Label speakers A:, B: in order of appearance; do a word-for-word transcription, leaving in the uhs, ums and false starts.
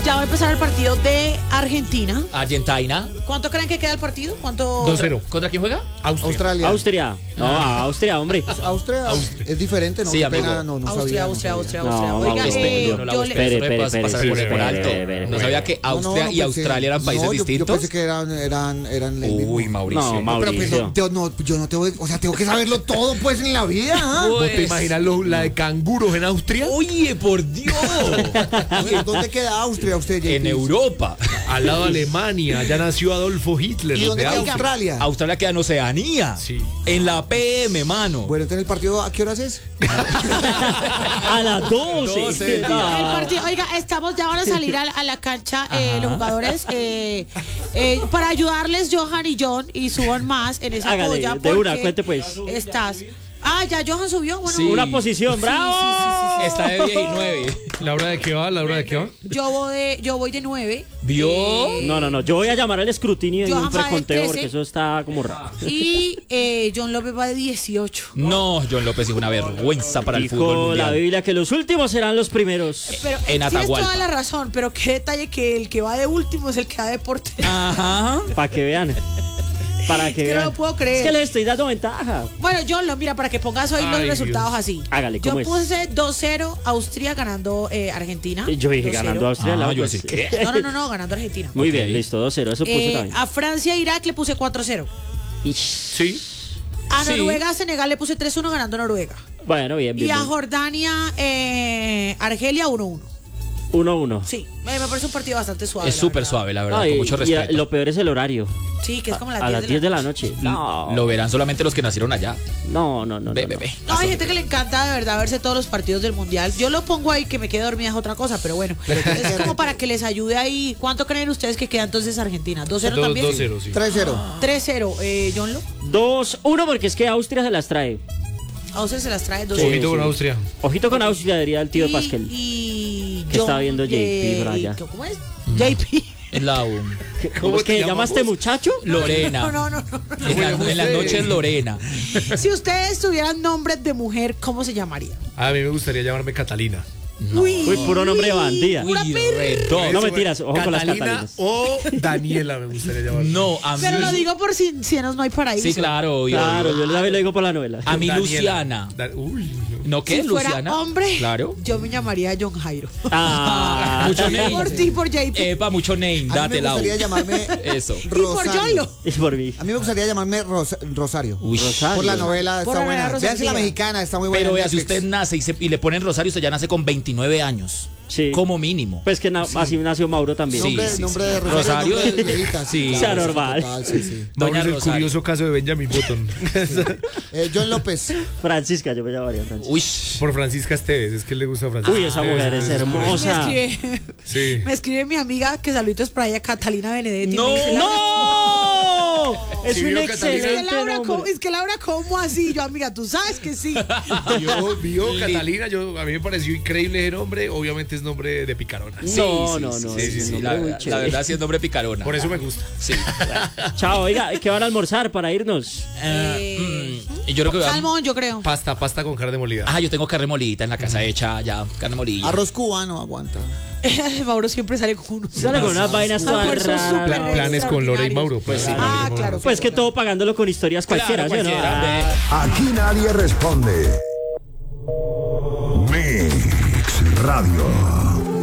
A: Ya va a empezar el partido de Argentina.
B: Argentina.
A: ¿Cuánto creen que queda el partido? ¿Cuánto?
C: dos cero.
B: ¿Contra quién juega?
C: Austria.
D: Australia.
E: Austria. No, Austria, hombre.
D: Austria,
C: Austria.
D: es diferente, ¿no?
B: Sí,
D: Qué
B: amigo.
D: pena, no, no
A: Austria,
D: sabía,
A: Austria,
D: no
A: Austria,
D: sabía.
A: Austria.
E: No,
A: Oiga,
E: Mauricio,
A: eh,
B: yo no la
A: yo
B: voy a
A: le-
B: esperar.
E: Espere, espere,
B: Pasar
E: espere,
B: por
E: espere,
B: alto.
E: espere, espere.
B: No sabía que
D: No, no,
B: Austria
D: no,
B: y
D: pensé-
B: Australia eran países
D: no, yo-
B: distintos.
D: Yo pensé que eran, eran, eran el mismo.
B: Uy, Mauricio.
E: No,
D: Pero pues
E: Mauricio.
D: no, yo no, yo no tengo, o sea, tengo que saberlo todo pues en la vida. ¿ah?
C: ¿Vos te
B: Pues-
C: imaginas lo- la de canguros en Austria?
B: Oye, por Dios.
D: Oye, ¿dónde queda Austria usted, J P?
B: En Europa.
C: Al lado de Alemania, allá nació Adolfo Hitler.
D: ¿Y
C: los
D: dónde
C: de
D: queda
C: Austria.
D: Australia?
B: Australia queda en Oceanía.
C: Sí.
B: En la P M, mano.
D: Bueno, entonces el partido, ¿a qué horas es?
E: A las doce.
B: doce del día.
A: El partido, oiga, estamos ya van a salir a, a la cancha eh, los jugadores eh, eh, para ayudarles Johan y John y suban más en esa
E: Hágale,
A: polla
E: de una,
A: porque
E: cuente, pues.
A: Estás. Ah, ya Johan subió, bueno.
B: Sí.
E: Una posición, bravo.
A: Sí, sí, sí, sí,
B: Está de diez y nueve.
C: ¿La hora de qué va? ¿La hora de qué va?
A: Yo voy de, yo voy de nueve.
B: ¿Vio?
E: No, no, no. Yo voy a llamar al escrutinio y
A: Yo
E: un
A: jamás
E: preconteo
A: trece.
E: porque eso está como raro.
A: Y eh, John López va de dieciocho.
B: No, John López es una vergüenza para el fútbol
E: Dijo la
B: mundial.
E: Biblia que los últimos serán los primeros.
A: Pero
B: En
A: tienes
B: Atahualpa.
A: toda la razón, pero qué detalle que el que va de último es el que va de portero.
B: Ajá.
E: Para que vean. Para que
A: que no
E: vean.
A: lo puedo creer.
E: Es que les estoy dando ventaja.
A: Bueno, John, lo mira, para que pongas hoy los
C: Ay,
A: resultados
C: Dios.
A: así.
E: Hágale,
A: Yo
E: ¿cómo es?
A: puse dos cero Austria ganando eh, Argentina.
E: Yo dije
A: dos cero.
E: ganando a Austria.
B: Ah,
E: la
B: yo
E: pues.
B: así, ¿qué?
A: No, no, no, no, ganando Argentina.
E: Muy
B: Ok.
E: bien, listo, dos cero. Eso puse
A: Eh,
E: también.
A: a Francia e Irak le puse cuatro cero.
C: Sí.
A: A
B: Sí.
A: Noruega, Senegal le puse tres uno ganando Noruega.
E: Bueno, bien, bien.
A: Y a
E: bien.
A: Jordania, eh, Argelia uno uno.
E: uno uno.
A: Sí, me, me parece un partido bastante suave.
B: Es
A: la
B: súper
A: verdad.
B: suave, la verdad,
E: No, y-
B: con mucho
E: y
B: respeto.
E: lo peor es el horario.
A: Sí, que es como las
E: A las diez de la noche. No,
B: Lo verán solamente los que nacieron allá.
E: no, no, no.
B: Ve,
E: no,
B: ve,
E: no.
B: ve.
A: No, hay gente que le encanta de verdad verse todos los partidos del mundial. Yo lo pongo ahí, que me quede dormida es otra cosa, pero bueno. Es como para que les ayude ahí. ¿Cuánto creen ustedes que queda entonces Argentina? ¿dos cero
C: Dos-
A: también?
C: dos cero, sí.
D: tres cero.
A: tres cero, eh, Johnlo.
E: dos uno porque es que Austria se las trae.
A: Austria se las trae dos
E: Sí.
C: Ojito con
E: sí.
C: Austria.
E: Ojito con Austria, diría el tío
A: y,
E: Pascal.
A: Y
E: Que
A: John,
E: está viendo J P
A: eh,
E: por allá.
A: ¿Cómo es? J P.
B: Es la U.
E: ¿Cómo es
C: te
E: que
C: llamamos?
E: llamaste muchacho?
B: Lorena.
A: No, no, no, no.
B: En, la- en las noches Lorena.
A: Si ustedes tuvieran nombres de mujer, ¿cómo se llamaría?
C: A mí me gustaría llamarme Catalina.
A: Uy,
E: Uy, puro nombre de bandida.
A: Pura
B: Uy,
A: perra.
B: redondo.
E: No mentiras, ojo con las
C: Catalina
E: Catalinas.
C: o Daniela me gustaría llamarme.
B: No, a mí.
A: Pero lo digo por si cienos no hay paraíso.
B: Sí, claro, obvio.
E: Claro, yo también lo digo por la novela.
B: A mí
C: Daniela.
B: Luciana.
C: Da- Uy, no.
B: ¿No qué?
A: Si fuera
B: Luciana.
A: hombre,
B: Claro.
A: yo me llamaría John Jairo.
E: Ah,
B: Mucho
E: también.
B: name.
A: Por ti, por J P.
B: Epa, mucho name.
D: A mí
B: Date
D: me
B: la U.
D: gustaría llamarme
B: Eso.
A: y por
D: Rosario.
A: Johnlo.
E: Es por mí.
D: A mí me gustaría llamarme Ros- Rosario.
B: Uy.
E: Rosario.
D: Por la novela,
A: Por
D: está
A: la
D: buena.
A: novela
D: Véanse la
A: Rosario.
D: mexicana, está muy buena.
B: Pero
D: en
B: vea, si
D: Netflix.
B: usted nace y, se- y le ponen Rosario, usted ya nace con veintinueve años.
E: Sí.
B: Como mínimo.
E: Pues que na- así nació Mauro también.
B: Sí,
D: Nombre,
B: sí,
D: nombre
B: sí.
D: de Rosario.
B: Rosario,
D: nombre de viejita,
B: sí.
D: claro,
E: Sea normal.
D: total, sí, sí.
B: Doña
C: Vamos al
B: Rosario.
C: curioso caso de Benjamin Button.
D: Eh, John López.
E: Francisca, yo me llamaría Francisca.
B: Uy.
C: Por Francisca Esteves, es que le gusta Francisca.
E: Uy, esa mujer es
A: Me
E: hermosa.
A: escribe,
C: Sí.
A: me escribe mi amiga que saluditos para ella, Catalina Benedetti.
B: No.
A: Me dice, Laura,
E: ¡No! Es
C: Sí,
E: un
C: vio,
A: Es que,
E: excelente
A: Laura, ¿cómo,
E: nombre.
A: es que Laura, ¿cómo así? Yo, amiga, tú sabes que sí.
C: Yo, vio Catalina, yo, a mí me pareció increíble ese nombre. Obviamente es nombre de picarona.
B: Sí,
E: No,
B: sí,
E: no,
B: sí,
E: no,
B: sí,
E: es
B: sí,
E: un
B: sí,
E: nombre
B: la,
E: muy
B: la
E: chévere.
B: verdad sí es nombre picarona.
C: Por eso me gusta.
B: Sí.
E: Chao, oiga, ¿qué van a almorzar para irnos?
B: Eh, mm, y yo creo que voy a-
A: Salmón, yo creo.
C: Pasta, pasta con carne molida.
B: Ah, yo tengo carne molida en la casa hecha ya, carne molida.
D: Arroz cubano, aguanta.
A: Mauro siempre sale con unos.
E: Sale con unas vainas todas
A: Almuerzos
E: raras.
A: súper
C: Pla- planes con Lore y Mauro.
B: Pues sí.
A: Ah, claro.
E: Pues que todo pagándolo con historias cualquiera,
B: Claro,
E: ¿sí o no?
B: cualquiera,
E: Ah,
B: ve.
F: Aquí nadie responde. Mix Radio.